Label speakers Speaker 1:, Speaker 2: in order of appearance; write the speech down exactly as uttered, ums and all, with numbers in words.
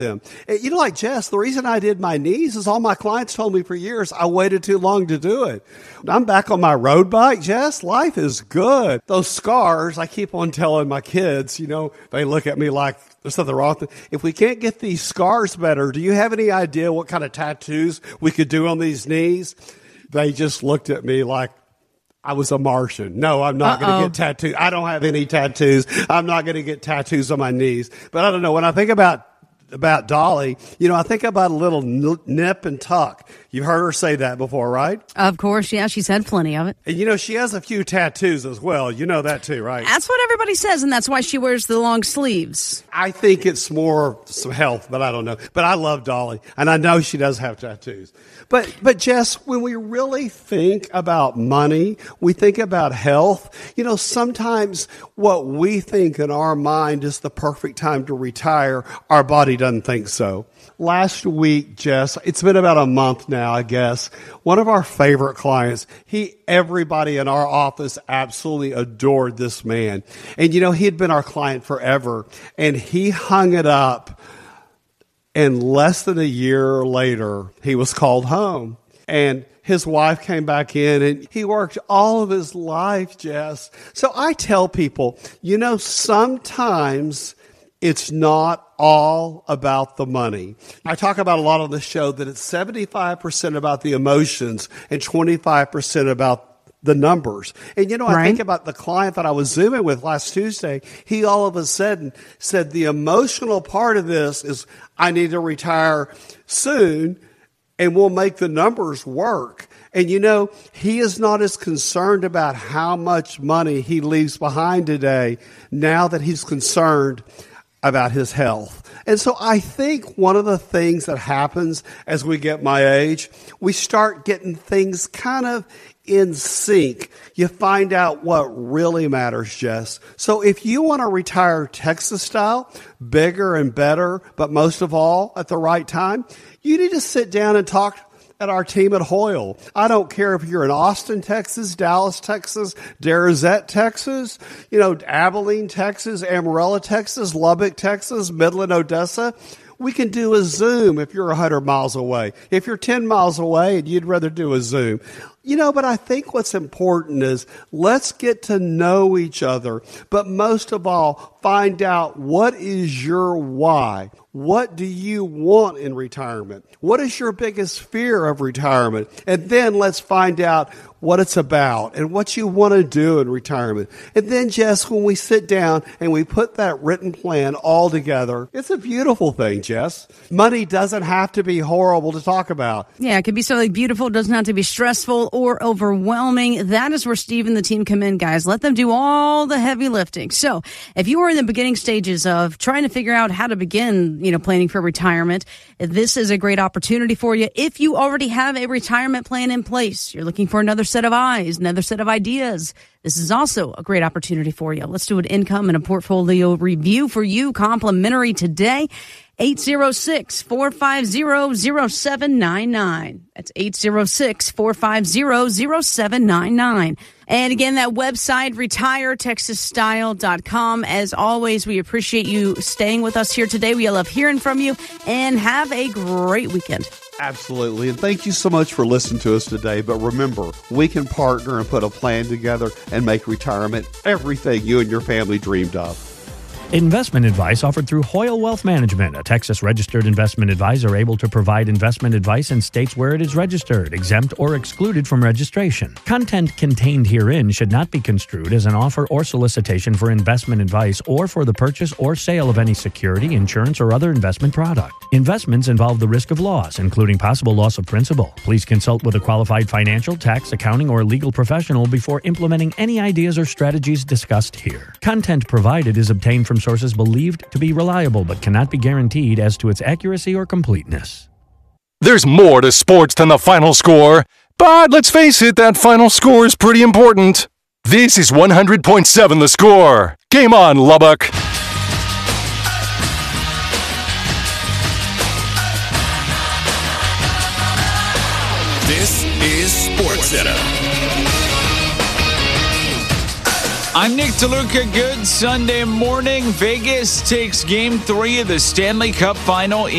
Speaker 1: them. You know, like Jess, the reason I did my knees is all my clients told me for years I waited too long to do it. I'm back on my road bike, Jess. Life is good. Those scars, I keep on telling my kids, you know, they look at me like there's something wrong with it. If we can't get these scars better, do you have any idea what kind of tattoos we could do on these knees? They just looked at me like I was a Martian. No, I'm not going to get tattoos. I don't have any tattoos. I'm not going to get tattoos on my knees. But I don't know. When I think about about Dolly, you know, I think about a little nip and tuck. You've heard her say that before, right?
Speaker 2: Of course, yeah. She's had plenty of it.
Speaker 1: And, you know, she has a few tattoos as well. You know that too, right?
Speaker 2: That's what everybody says, and that's why she wears the long sleeves.
Speaker 1: I think it's more some health, but I don't know. But I love Dolly, and I know she does have tattoos. But, but Jess, when we really think about money, we think about health. You know, sometimes what we think in our mind is the perfect time to retire, our body doesn't think so. Last week, Jess, it's been about a month now, I guess, one of our favorite clients, he, everybody in our office absolutely adored this man. And, you know, he had been our client forever, and he hung it up. And less than a year later, he was called home. And his wife came back in, and he worked all of his life, Jess. So I tell people, you know, sometimes it's not all about the money. I talk about a lot on the show that it's seventy-five percent about the emotions and twenty-five percent about the numbers. And, you know, I
Speaker 2: right.
Speaker 1: think about the client that I was Zooming with last Tuesday. He all of a sudden said the emotional part of this is I need to retire soon and we'll make the numbers work. And, you know, he is not as concerned about how much money he leaves behind today now that he's concerned about his health. And so I think one of the things that happens as we get my age, we start getting things kind of in sync. You find out what really matters, Jess. So if you want to retire Texas style, bigger and better, but most of all at the right time, you need to sit down and talk at our team at Hoyle. I don't care if you're in Austin, Texas, Dallas, Texas, Derzett, Texas, you know, Abilene, Texas, Amarillo, Texas, Lubbock, Texas, Midland, Odessa. We can do a Zoom if you're one hundred miles away. If you're ten miles away and you'd rather do a Zoom. You know, but I think what's important is let's get to know each other. But most of all, find out what is your why. What do you want in retirement? What is your biggest fear of retirement? And then let's find out what it's about and what you want to do in retirement. And then, Jess, when we sit down and we put that written plan all together, it's a beautiful thing, Jess. Money doesn't have to be horrible to talk about.
Speaker 2: Yeah, it can be something beautiful. It doesn't have to be stressful or overwhelming. That is where Steve and the team come in, guys. Let them do all the heavy lifting. So if you are in the beginning stages of trying to figure out how to begin, you know, planning for retirement, this is a great opportunity for you. If you already have a retirement plan in place, you're looking for another set of eyes, another set of ideas, this is also a great opportunity for you. Let's do an income and a portfolio review for you, complimentary today. eight oh six, four five zero, zero seven nine nine. That's eight oh six, four five zero, zero seven nine nine. And again, that website, retire texas style dot com. As always, we appreciate you staying with us here today. We love hearing from you, and have a great weekend.
Speaker 1: Absolutely. And thank you so much for listening to us today. But remember, we can partner and put a plan together and make retirement everything you and your family dreamed of.
Speaker 3: Investment advice offered through Hoyle Wealth Management, a Texas-registered investment advisor able to provide investment advice in states where it is registered, exempt, or excluded from registration. Content contained herein should not be construed as an offer or solicitation for investment advice or for the purchase or sale of any security, insurance, or other investment product. Investments involve the risk of loss, including possible loss of principal. Please consult with a qualified financial, tax, accounting, or legal professional before implementing any ideas or strategies discussed here. Content provided is obtained from sources believed to be reliable but cannot be guaranteed as to its accuracy or completeness.
Speaker 4: There's more to sports than the final score, but let's face it, that final score is pretty important. This is one hundred point seven The Score. Game on, Lubbock.
Speaker 5: This is SportsCenter. I'm Nick DeLuca. Good Sunday morning. Vegas takes game three of the Stanley Cup final